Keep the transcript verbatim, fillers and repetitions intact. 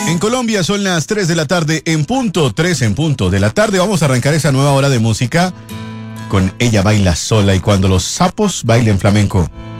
En Colombia son las tres de la tarde en punto, tres en punto de la tarde. Vamos a arrancar esa nueva hora de música con Ella baila sola y cuando los sapos bailen flamenco.